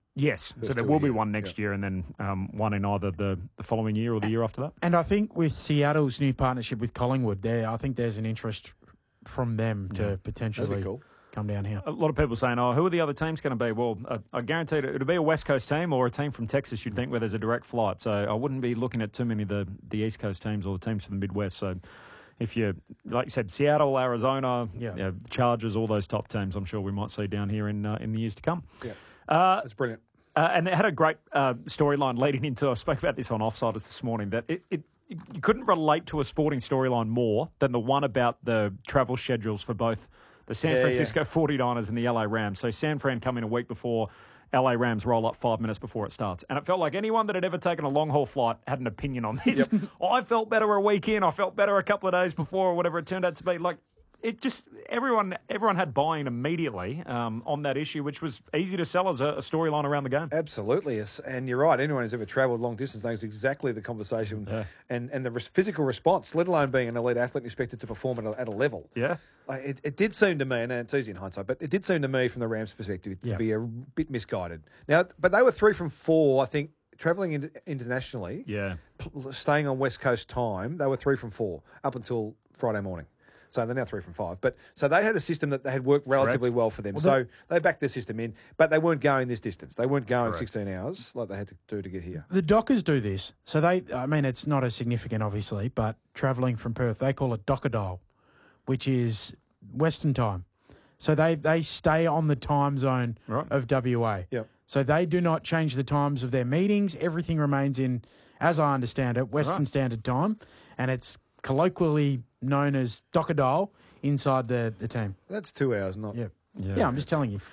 Yes, so there will be one next year and then one in either the following year or the year after that. And I think with Seattle's new partnership with Collingwood, I think there's an interest from them to potentially come down here. A lot of people saying, who are the other teams going to be? Well, I guarantee it'll be a West Coast team or a team from Texas, you'd think, where there's a direct flight. So I wouldn't be looking at too many of the East Coast teams or the teams from the Midwest. So if you, like you said, Seattle, Arizona, Chargers, all those top teams, I'm sure we might see down here in the years to come. Yeah, that's brilliant. And they had a great storyline leading into, I spoke about this on Offsiders this morning, that you couldn't relate to a sporting storyline more than the one about the travel schedules for both the San Francisco 49ers and the LA Rams. So San Fran come in a week before, LA Rams roll up 5 minutes before it starts. And it felt like anyone that had ever taken a long-haul flight had an opinion on this. Yep. I felt better a week in, I felt better a couple of days before, or whatever it turned out to be. Like, it just, everyone had buy-in immediately on that issue, which was easy to sell as a storyline around the game. Absolutely, and you're right. Anyone who's ever travelled long distance knows exactly the conversation and the physical response, let alone being an elite athlete expected to perform at a level. Yeah. It did seem to me, and it's easy in hindsight, but it did seem to me from the Rams' perspective to be a bit misguided. Now, but they were 3 from 4, I think, travelling internationally, staying on West Coast time. They were 3 from 4 up until Friday morning. So they're now 3 from 5. But so they had a system that had worked relatively well for them. Well, so they backed their system in, but they weren't going this distance. They weren't going 16 hours like they had to do to get here. The Dockers do this. So it's not as significant, obviously, but travelling from Perth, they call it Dockerdale, which is Western time. So they stay on the time zone of WA. Yep. So they do not change the times of their meetings. Everything remains in, as I understand it, Western Standard Time, and it's colloquially known as Dockerdale inside the team. That's 2 hours, not... Yeah, I'm just telling you.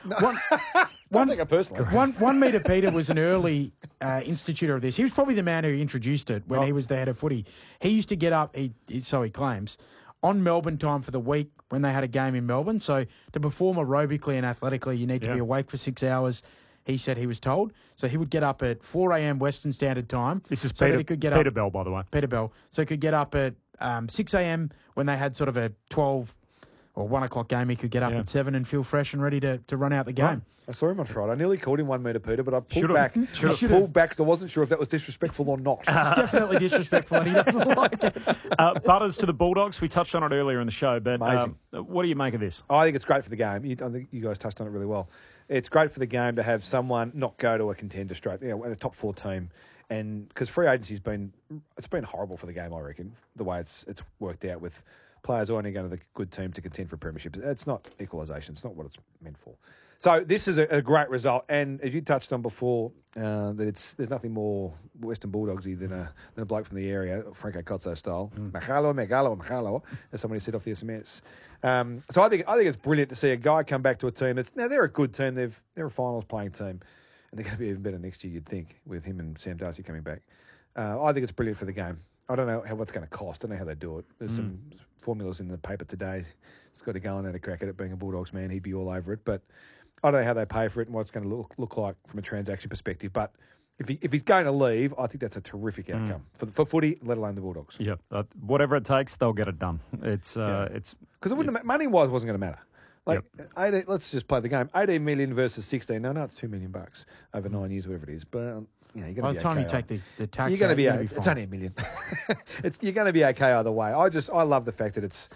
I think I personally. One Meter Peter was an early institutor of this. He was probably the man who introduced it when he was the head of footy. He used to get up, so he claims, on Melbourne time for the week when they had a game in Melbourne. So to perform aerobically and athletically, you need to be awake for 6 hours. He said he was told. So he would get up at 4 a.m. Western Standard Time. This is so Peter Bell, by the way. Peter Bell. So he could get up at 6 a.m. when they had sort of a 12 or 1 o'clock game. He could get up at 7 and feel fresh and ready to run out the game. Right. I saw him on Friday. I nearly called him 1 Meter Peter, but I pulled back. I pulled back because I wasn't sure if that was disrespectful or not. It's definitely disrespectful and he doesn't like it. Butters to the Bulldogs. We touched on it earlier in the show, but what do you make of this? I think it's great for the game. I think you guys touched on it really well. It's great for the game to have someone not go to a contender straight, a top 4 team. And because free agency's been horrible for the game, I reckon, the way it's worked out with players only going to the good team to contend for premierships. It's not equalisation. It's not what it's meant for. So this is a great result. And as you touched on before, that there's nothing more Western Bulldogsy than a bloke from the area, Franco Cozzo style. Magalo, as somebody said off the SMS. So I think it's brilliant to see a guy come back to a team now they're a good team. They're a finals playing team. And they're going to be even better next year, you'd think, with him and Sam Darcy coming back. I think it's brilliant for the game. I don't know what's going to cost. I don't know how they do it. There's some formulas in the paper today. It's got to go and had a crack at it. Being a Bulldogs man, he'd be all over it. But I don't know how they pay for it and what it's going to look like from a transaction perspective. But if he's going to leave, I think that's a terrific outcome for footy, let alone the Bulldogs. Yep. Whatever it takes, they'll get it done. It's because money-wise wasn't going to matter. 18, let's just play the game. 18 million versus 16. No, it's $2 million over 9 years, whatever it is. But you're going to be by the time you take the tax, you're going to be it's only $1 million. You're going to be okay either way. I love the fact that it's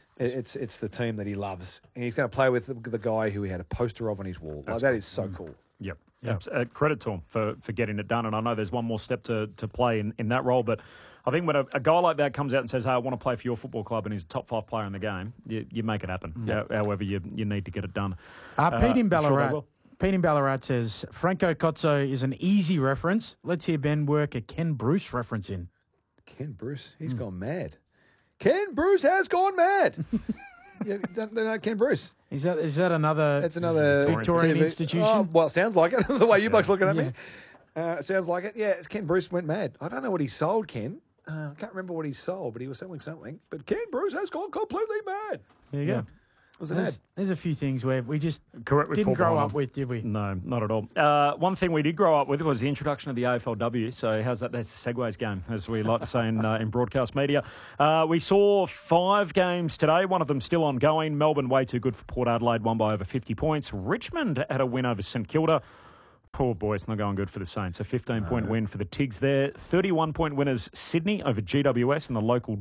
the team that he loves, and he's going to play with the guy who he had a poster of on his wall. That is so cool. Yep. Credit to him for getting it done. And I know there's one more step to play in that role, but I think when a guy like that comes out and says, hey, I want to play for your football club, and he's a top 5 player in the game, you make it happen. However you need to get it done. Pete in Ballarat says, Franco Cozzo is an easy reference. Let's hear Ben work a Ken Bruce reference in. Ken Bruce? He's gone mad. Ken Bruce has gone mad. Don't know Ken Bruce. Is that another? It's another Victorian institution. Oh, well, it sounds like it. The way you blokes looking at me, it sounds like it. Yeah, Ken Bruce went mad. I don't know what he sold, Ken. I can't remember what he sold, but he was selling something. But Ken Bruce has gone completely mad. There you go. There's a few things where we just didn't grow up with, did we? No, not at all. One thing we did grow up with was the introduction of the AFLW. So how's that? That's the segues game, as we like to say in broadcast media. We saw 5 games today, one of them still ongoing. Melbourne way too good for Port Adelaide, won by over 50 points. Richmond had a win over St Kilda. Poor boy, it's not going good for the Saints. A 15-point win for the Tigs there. 31-point winners, Sydney over GWS in the local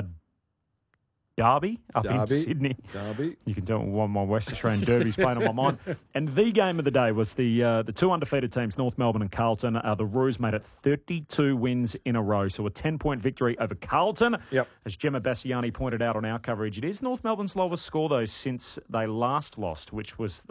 derby up in Sydney. Derby. You can tell one of my West Australian derbies playing on my mind. And the game of the day was the two undefeated teams, North Melbourne and Carlton. The Roos made it 32 wins in a row. So a 10-point victory over Carlton. Yep. As Gemma Bassiani pointed out on our coverage, it is North Melbourne's lowest score, though, since they last lost, which was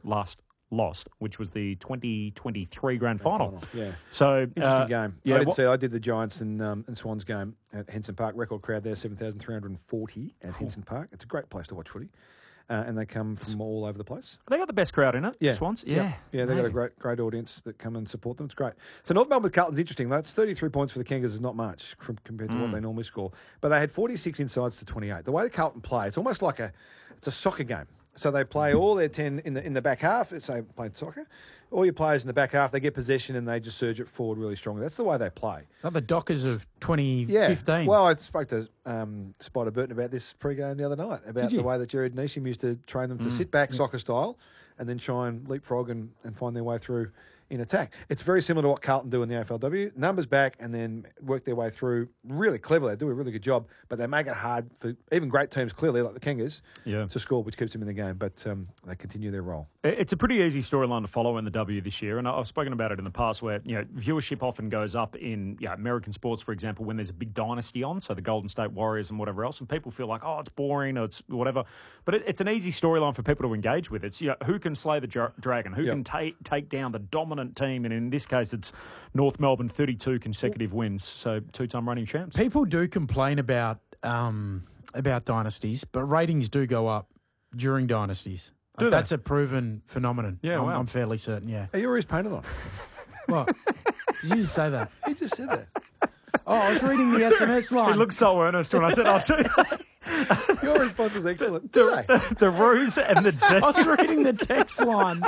the 2023 grand final. Yeah. So interesting game. Yeah, I did the Giants and Swans game at Henson Park. Record crowd there, 7,340 at Henson Park. It's a great place to watch footy. And they come from all over the place. They got the best crowd in it, the Swans. Yeah. Yeah, they've got a great audience that come and support them. It's great. So North Melbourne Carlton's interesting. That's 33 points for the Kangas is not much compared to what they normally score. But they had 46 insides to 28. The way the Carlton play, it's almost like it's a soccer game. So they play all their 10 in the back half. Say playing soccer, all your players in the back half, they get possession and they just surge it forward really strongly. That's the way they play. Not the Dockers of 2015. Yeah. Well, I spoke to Spider Burton about this pre-game the other night, about the way that Jared Neesham used to train them to sit back soccer style and then try and leapfrog and find their way through in attack. It's very similar to what Carlton do in the AFLW. Numbers back and then work their way through really cleverly. They do a really good job, but they make it hard for even great teams, clearly, like the Kangas, to score, which keeps them in the game. But they continue their role. It's a pretty easy storyline to follow in the W this year, and I've spoken about it in the past where viewership often goes up in American sports, for example, when there's a big dynasty on, so the Golden State Warriors and whatever else, and people feel like, it's boring or it's whatever. But it's an easy storyline for people to engage with. It's who can slay the dragon, who can take down the dominant team, and in this case, it's North Melbourne, 32 consecutive wins, so two-time reigning champs. People do complain about dynasties, but ratings do go up during dynasties. That's a proven phenomenon. Yeah, I'm fairly certain, yeah. Are you always painted on? What? Did you say that? He just said that. Oh, I was reading the SMS line. He looked so earnest when I said, Your response was excellent. the Roos and the I was reading the text line.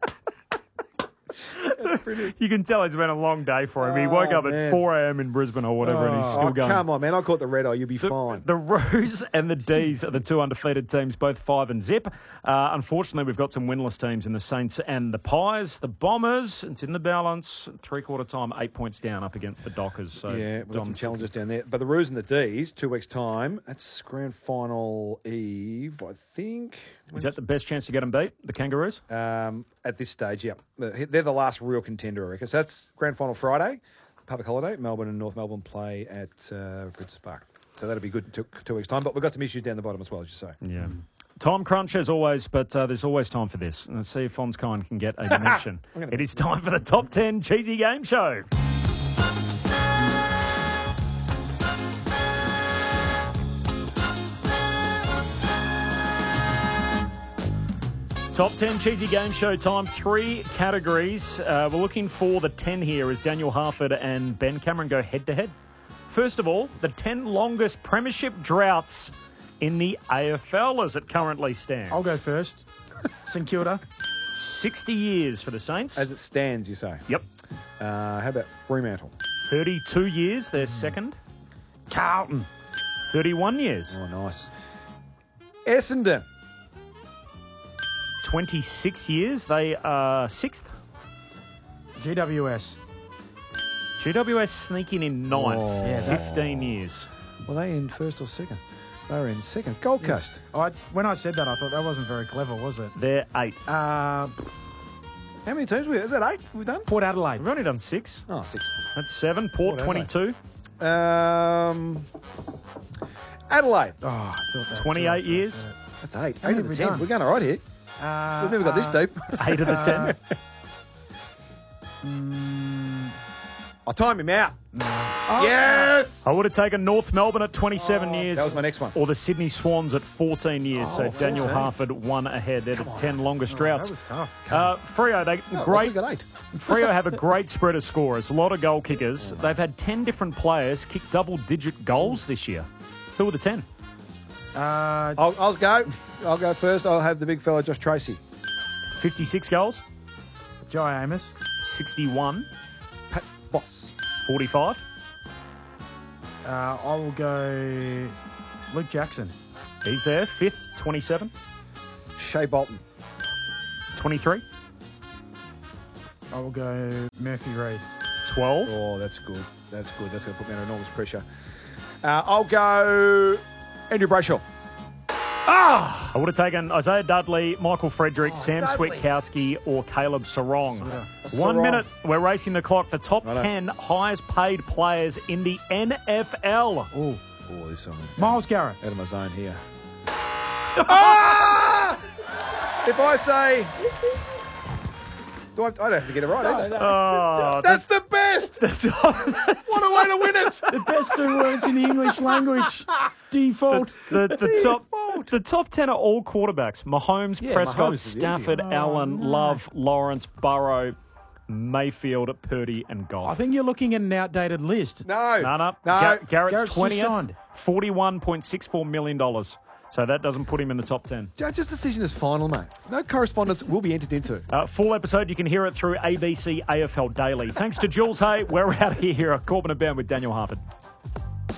You can tell it's been a long day for him. He woke up at 4 a.m. in Brisbane or whatever, and he's still going. Come on, man. I caught the red eye. You'll be fine. The Roos and the D's are the two undefeated teams, both 5 and zip. Unfortunately, we've got some winless teams in the Saints and the Pies. The Bombers, it's in the balance. Three-quarter time, 8 points down up against the Dockers. So we've got some challenges down there. But the Roos and the D's, 2 weeks' time, that's grand final eve, I think. Is that the best chance to get them beat, the Kangaroos? At this stage, yeah. They're the last real contender, I reckon. So that's grand final Friday, public holiday. Melbourne and North Melbourne play at Princess Park. So that'll be good in 2 weeks' time. But we've got some issues down the bottom as well, as you say. Yeah. Time crunch as always, but there's always time for this. And let's see if Fonskine can get a mention. It is time for the Top 10 Cheesy Game Show. Top 10 Cheesy Game Show time. 3 categories. We're looking for the 10 here as Daniel Harford and Ben Cameron go head-to-head. First of all, the 10 longest premiership droughts in the AFL as it currently stands. I'll go first. St Kilda. 60 years for the Saints. As it stands, you say? Yep. How about Fremantle? 32 years, they're second. Carlton. 31 years. Oh, nice. Essendon. 26 years, they are 6th. GWS. GWS sneaking in 9th. Oh. Yeah, 15 years. Were they in first or second? They were in second. Gold Coast. When I said that, I thought that wasn't very clever, was it? They're 8th. How many teams were we? Is that 8 we've done? Port Adelaide. We've only done 6. Oh, 6. That's 7. Port, 22. Adelaide. Oh, I thought that 28 years. That's 8. How 8 many of the have we 10. done? We're going all right here. We've never got this deep. 8 of the 10. I'll time him out. No. Yes! I would have taken North Melbourne at 27 years. That was my next one. Or the Sydney Swans at 14 years. So Daniel Harford 1 ahead. They're the 10 longest droughts. That was tough. Freo, We got 8. Freo have a great spread of scorers, a lot of goal kickers. They've had 10 different players kick double-digit goals this year. Who are the 10? I'll go. I'll go first. I'll have the big fella, Josh Tracy. 56 goals, Jai Amos. 61, Pat Voss. 45, I will go Luke Jackson. he's there, 5th, 27, Shea Bolton. 23, I will go Murphy Reid. 12. Oh, that's good. That's good. That's going to put me under enormous pressure. I'll go Andrew Brayshaw. I would have taken Isaiah Dudley, Michael Frederick, Sam Switkowski, or Caleb Sarong. 1 minute. We're racing the clock. The top 10 highest paid players in the NFL. Oh, this one. Myles Garrett. Out of my zone here. Ah! If I say... I don't have to get it right, Oh, That's the best! What a way to win it! The best two words in the English language. Default. The top 10 are all quarterbacks. Mahomes, Prescott, Mahomes is easy. Stafford, Allen, Love, Lawrence, Burrow, Mayfield, Purdy, and Goff. I think you're looking at an outdated list. No. No. Garrett's Garrett's just 20th, signed. $41.64 million. So that doesn't put him in the top 10. Judge's decision is final, mate. No correspondence will be entered into. Full episode, you can hear it through ABC AFL Daily. Thanks to Jules Hay. We're out of here at Corbin and Bound with Daniel Harford.